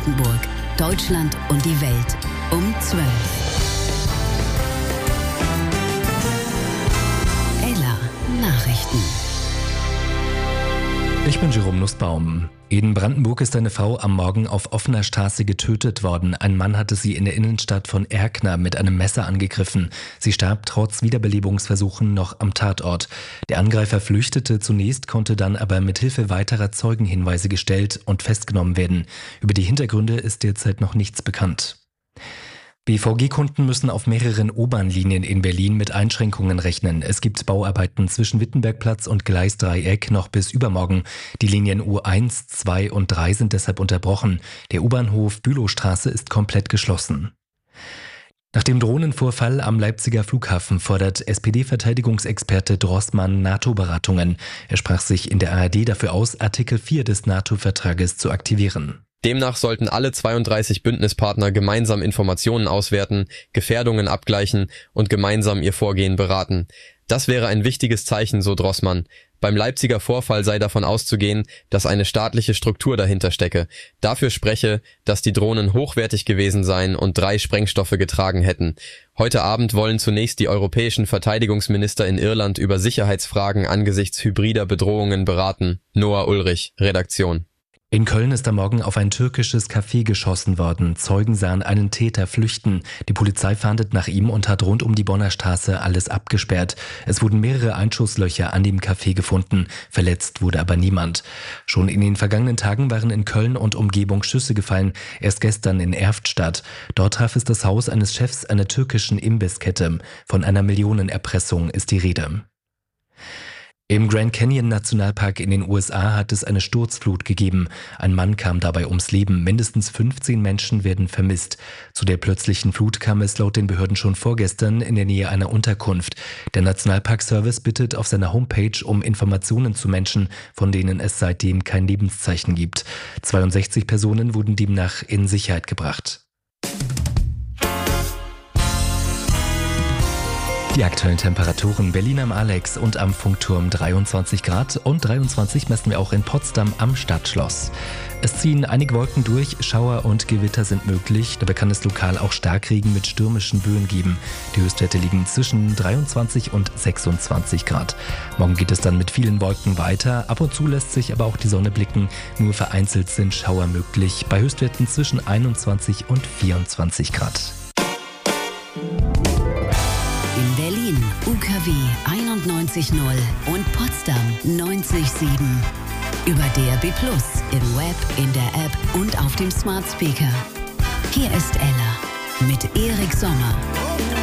Brandenburg, Deutschland und die Welt um 12. Ella Nachrichten. Ich bin Jerome Nussbaum. In Brandenburg ist eine Frau am Morgen auf offener Straße getötet worden. Ein Mann hatte sie in der Innenstadt von Erkner mit einem Messer angegriffen. Sie starb trotz Wiederbelebungsversuchen noch am Tatort. Der Angreifer flüchtete zunächst, konnte dann aber mit Hilfe weiterer Zeugenhinweise gestellt und festgenommen werden. Über die Hintergründe ist derzeit noch nichts bekannt. BVG-Kunden müssen auf mehreren U-Bahn-Linien in Berlin mit Einschränkungen rechnen. Es gibt Bauarbeiten zwischen Wittenbergplatz und Gleisdreieck noch bis übermorgen. Die Linien U1, 2 und 3 sind deshalb unterbrochen. Der U-Bahnhof Bülowstraße ist komplett geschlossen. Nach dem Drohnenvorfall am Leipziger Flughafen fordert SPD-Verteidigungsexperte Drossmann NATO-Beratungen. Er sprach sich in der ARD dafür aus, Artikel 4 des NATO-Vertrages zu aktivieren. Demnach sollten alle 32 Bündnispartner gemeinsam Informationen auswerten, Gefährdungen abgleichen und gemeinsam ihr Vorgehen beraten. Das wäre ein wichtiges Zeichen, so Drossmann. Beim Leipziger Vorfall sei davon auszugehen, dass eine staatliche Struktur dahinter stecke. Dafür spreche, dass die Drohnen hochwertig gewesen seien und 3 Sprengstoffe getragen hätten. Heute Abend wollen zunächst die europäischen Verteidigungsminister in Irland über Sicherheitsfragen angesichts hybrider Bedrohungen beraten. Noah Ulrich, Redaktion. In Köln ist am Morgen auf ein türkisches Café geschossen worden. Zeugen sahen einen Täter flüchten. Die Polizei fahndet nach ihm und hat rund um die Bonner Straße alles abgesperrt. Es wurden mehrere Einschusslöcher an dem Café gefunden. Verletzt wurde aber niemand. Schon in den vergangenen Tagen waren in Köln und Umgebung Schüsse gefallen. Erst gestern in Erftstadt. Dort traf es das Haus eines Chefs einer türkischen Imbisskette. Von einer Millionenerpressung ist die Rede. Im Grand Canyon Nationalpark in den USA hat es eine Sturzflut gegeben. Ein Mann kam dabei ums Leben. Mindestens 15 Menschen werden vermisst. Zu der plötzlichen Flut kam es laut den Behörden schon vorgestern in der Nähe einer Unterkunft. Der Nationalpark-Service bittet auf seiner Homepage um Informationen zu Menschen, von denen es seitdem kein Lebenszeichen gibt. 62 Personen wurden demnach in Sicherheit gebracht. Die aktuellen Temperaturen: Berlin am Alex und am Funkturm 23 Grad und 23 messen wir auch in Potsdam am Stadtschloss. Es ziehen einige Wolken durch, Schauer und Gewitter sind möglich, dabei kann es lokal auch Starkregen mit stürmischen Böen geben. Die Höchstwerte liegen zwischen 23 und 26 Grad. Morgen geht es dann mit vielen Wolken weiter, ab und zu lässt sich aber auch die Sonne blicken, nur vereinzelt sind Schauer möglich, bei Höchstwerten zwischen 21 und 24 Grad. In Berlin UKW 91.0 und Potsdam 90.7. Über DAB+, im Web, in der App und auf dem Smart Speaker. Hier ist Ella mit Erik Sommer.